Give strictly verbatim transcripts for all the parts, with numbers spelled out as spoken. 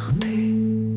porter.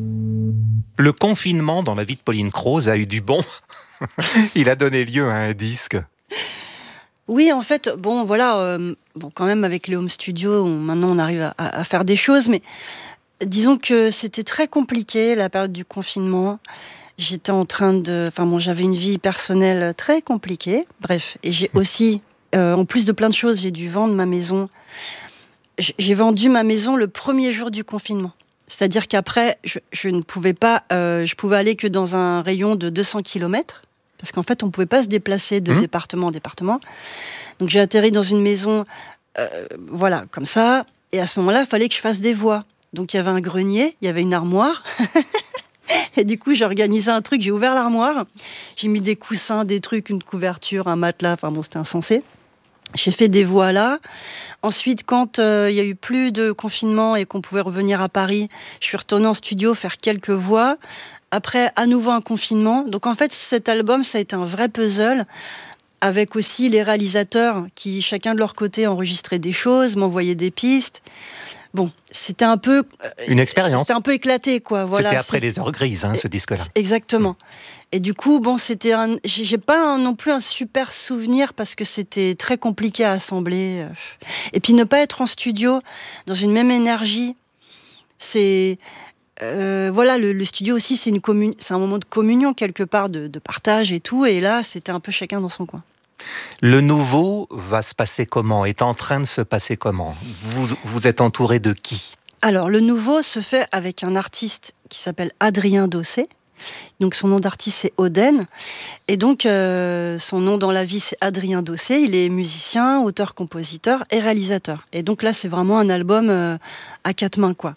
Le confinement dans la vie de Pauline Croze a eu du bon. Il a donné lieu à un disque. Oui, en fait, bon, voilà, euh, bon, quand même, avec les home studios, on, maintenant, on arrive à, à faire des choses, mais disons que c'était très compliqué, la période du confinement. J'étais en train de... Enfin, bon, j'avais une vie personnelle très compliquée, bref. Et j'ai aussi, euh, en plus de plein de choses, j'ai dû vendre ma maison. J'ai vendu ma maison le premier jour du confinement. C'est-à-dire qu'après, je, je ne pouvais pas... Euh, je pouvais aller que dans un rayon de deux cents kilomètres. Parce qu'en fait, on ne pouvait pas se déplacer de mmh. département en département. Donc, j'ai atterri dans une maison, euh, voilà, comme ça. Et à ce moment-là, il fallait que je fasse des voix. Donc, il y avait un grenier, il y avait une armoire. Et du coup, j'ai organisé un truc, j'ai ouvert l'armoire. J'ai mis des coussins, des trucs, une couverture, un matelas. Enfin bon, c'était insensé. J'ai fait des voix là. Ensuite, quand euh, il y a eu plus de confinement et qu'on pouvait revenir à Paris, je suis retournée en studio faire quelques voix. Après, à nouveau un confinement. Donc en fait, cet album, ça a été un vrai puzzle, avec aussi les réalisateurs qui, chacun de leur côté, enregistraient des choses, m'envoyaient des pistes. Bon, c'était un peu... Une expérience. C'était un peu éclaté, quoi. Voilà, c'était après c'est... les heures grises, hein, ce disque-là. Exactement. Et du coup, bon, c'était un... J'ai pas un, non plus un super souvenir parce que c'était très compliqué à assembler. Et puis, ne pas être en studio, dans une même énergie, c'est... Euh, voilà, le, le studio aussi, c'est, une commun... c'est un moment de communion, quelque part, de, de partage et tout. Et là, c'était un peu chacun dans son coin. Le nouveau va se passer comment? Est en train de se passer comment? Vous, vous êtes entouré de qui? Alors, le nouveau se fait avec un artiste qui s'appelle Adrien Dossé. Donc, son nom d'artiste, c'est Oden. Et donc, euh, son nom dans la vie, c'est Adrien Dossé. Il est musicien, auteur, compositeur et réalisateur. Et donc là, c'est vraiment un album euh, à quatre mains, quoi.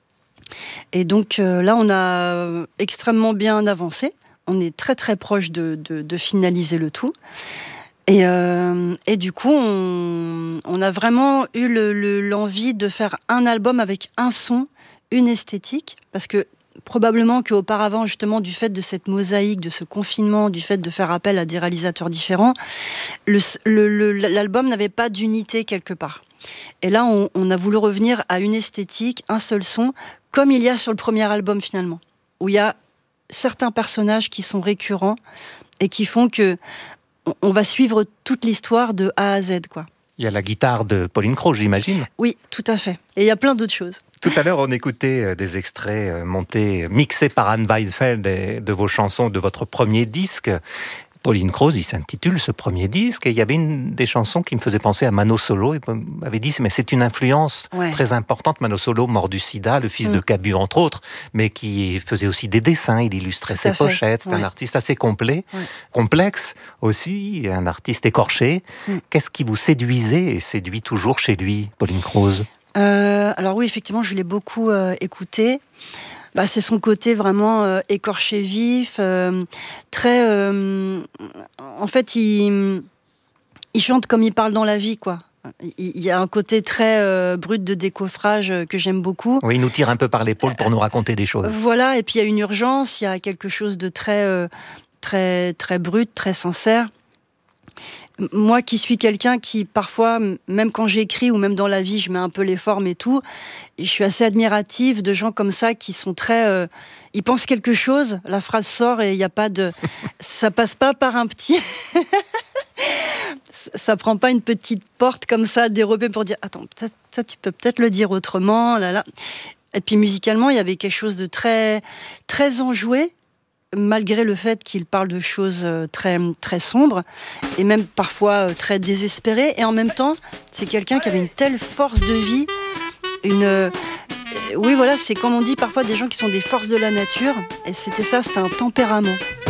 Et donc, euh, là, on a extrêmement bien avancé. On est très, très proche de, de, de finaliser le tout. Et, euh, et du coup, on, on a vraiment eu le, le, l'envie de faire un album avec un son, une esthétique, parce que probablement qu'auparavant, justement, du fait de cette mosaïque, de ce confinement, du fait de faire appel à des réalisateurs différents, le, le, le, l'album n'avait pas d'unité quelque part. Et là, on, on a voulu revenir à une esthétique, un seul son, comme il y a sur le premier album finalement, où il y a certains personnages qui sont récurrents et qui font que on va suivre toute l'histoire de A à Z, quoi. Il y a la guitare de Pauline Croze, j'imagine. Oui, tout à fait. Et il y a plein d'autres choses. Tout à l'heure, on écoutait des extraits montés, mixés par Anne Weisfeld de vos chansons de votre premier disque. Pauline Croze, il s'intitule ce premier disque, et il y avait une des chansons qui me faisait penser à Mano Solo. Il m'avait dit, mais c'est une influence ouais. très importante. Mano Solo, mort du sida, le fils mmh. de Cabu, entre autres, mais qui faisait aussi des dessins, il illustrait ses pochettes. C'est ouais. un artiste assez complet, ouais. complexe aussi, un artiste écorché. Mmh. Qu'est-ce qui vous séduisait et séduit toujours chez lui, Pauline Croze? euh, Alors oui, effectivement, je l'ai beaucoup euh, écouté. Bah, c'est son côté vraiment euh, écorché vif, euh, très... Euh, en fait, il, il chante comme il parle dans la vie, quoi. Il, il y a un côté très euh, brut de décoffrage euh, que j'aime beaucoup. Oui, il nous tire un peu par l'épaule pour nous raconter des choses. Euh, voilà, et puis il y a une urgence, il y a quelque chose de très, euh, très, très brut, très sincère. Moi qui suis quelqu'un qui, parfois, même quand j'écris ou même dans la vie, je mets un peu les formes et tout, et je suis assez admirative de gens comme ça qui sont très... Euh, ils pensent quelque chose, la phrase sort et il n'y a pas de... ça passe pas par un petit... ça prend pas une petite porte comme ça dérobée pour dire « Attends, ça tu peux peut-être le dire autrement. » là, là. Et puis musicalement, il y avait quelque chose de très, très enjoué, malgré le fait qu'il parle de choses très, très sombres et même parfois très désespérées. Et en même temps, c'est quelqu'un qui avait une telle force de vie, une... Euh, oui, voilà, c'est comme on dit parfois des gens qui sont des forces de la nature. Et c'était ça, c'était un tempérament.